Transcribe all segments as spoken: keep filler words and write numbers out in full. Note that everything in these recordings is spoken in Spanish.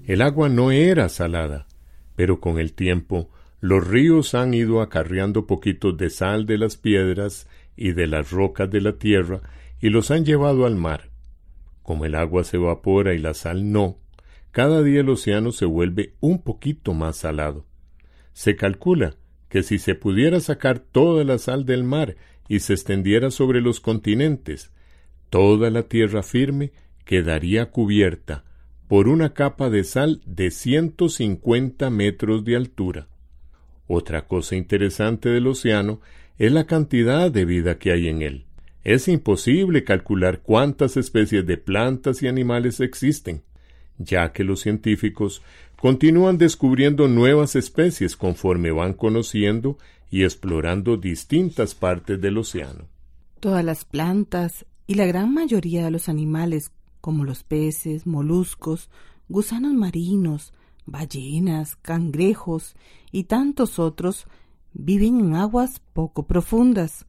El agua no era salada, pero con el tiempo los ríos han ido acarreando poquitos de sal de las piedras y de las rocas de la tierra y los han llevado al mar. Como el agua se evapora y la sal no, cada día el océano se vuelve un poquito más salado. Se calcula que si se pudiera sacar toda la sal del mar y se extendiera sobre los continentes, toda la tierra firme quedaría cubierta por una capa de sal de ciento cincuenta metros de altura. Otra cosa interesante del océano es la cantidad de vida que hay en él. Es imposible calcular cuántas especies de plantas y animales existen, ya que los científicos continúan descubriendo nuevas especies conforme van conociendo y explorando distintas partes del océano. Todas las plantas y la gran mayoría de los animales, como los peces, moluscos, gusanos marinos, ballenas, cangrejos y tantos otros, viven en aguas poco profundas.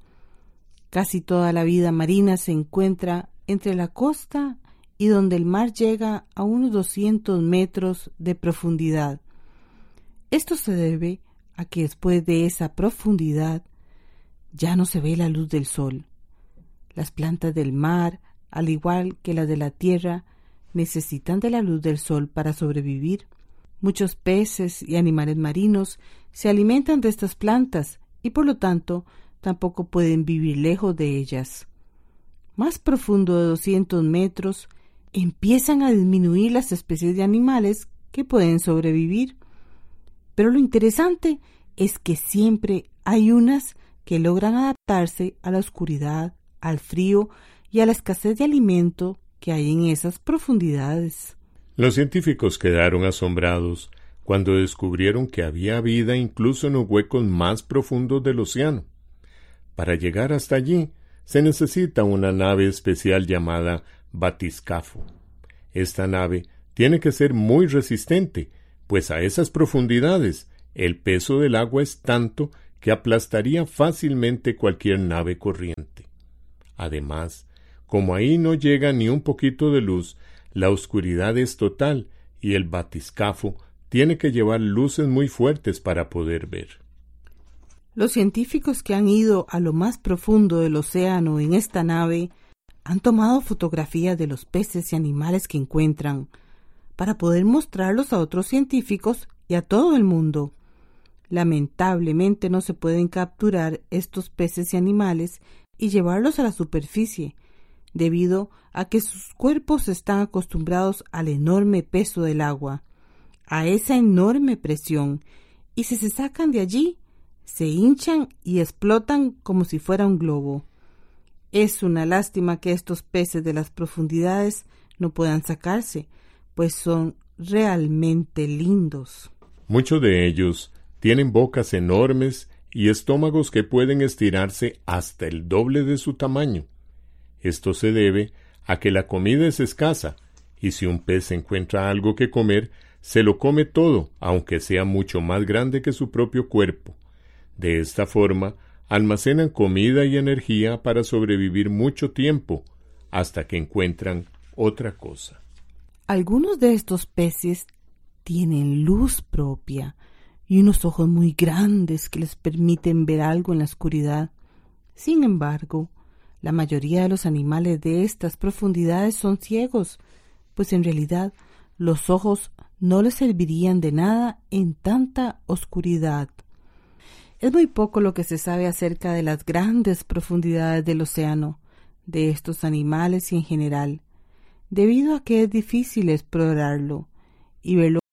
Casi toda la vida marina se encuentra entre la costa y donde el mar llega a unos doscientos metros de profundidad. Esto se debe a que después de esa profundidad ya no se ve la luz del sol. Las plantas del mar, al igual que las de la tierra, necesitan de la luz del sol para sobrevivir. Muchos peces y animales marinos se alimentan de estas plantas y por lo tanto tampoco pueden vivir lejos de ellas. Más profundo de doscientos metros, empiezan a disminuir las especies de animales que pueden sobrevivir. Pero lo interesante es que siempre hay unas que logran adaptarse a la oscuridad, al frío y a la escasez de alimento que hay en esas profundidades. Los científicos quedaron asombrados cuando descubrieron que había vida incluso en los huecos más profundos del océano. Para llegar hasta allí, se necesita una nave especial llamada batiscafo. Esta nave tiene que ser muy resistente, pues a esas profundidades el peso del agua es tanto que aplastaría fácilmente cualquier nave corriente. Además, como ahí no llega ni un poquito de luz, la oscuridad es total y el batiscafo tiene que llevar luces muy fuertes para poder ver. Los científicos que han ido a lo más profundo del océano en esta nave han tomado fotografías de los peces y animales que encuentran para poder mostrarlos a otros científicos y a todo el mundo. Lamentablemente no se pueden capturar estos peces y animales y llevarlos a la superficie, debido a que sus cuerpos están acostumbrados al enorme peso del agua, a esa enorme presión, y si se sacan de allí, se hinchan y explotan como si fuera un globo. Es una lástima que estos peces de las profundidades no puedan sacarse, pues son realmente lindos. Muchos de ellos tienen bocas enormes y estómagos que pueden estirarse hasta el doble de su tamaño. Esto se debe a que la comida es escasa, y si un pez encuentra algo que comer, se lo come todo, aunque sea mucho más grande que su propio cuerpo. De esta forma, almacenan comida y energía para sobrevivir mucho tiempo, hasta que encuentran otra cosa. Algunos de estos peces tienen luz propia y unos ojos muy grandes que les permiten ver algo en la oscuridad. Sin embargo, la mayoría de los animales de estas profundidades son ciegos, pues en realidad los ojos no les servirían de nada en tanta oscuridad. Es muy poco lo que se sabe acerca de las grandes profundidades del océano, de estos animales y en general, debido a que es difícil explorarlo y verlo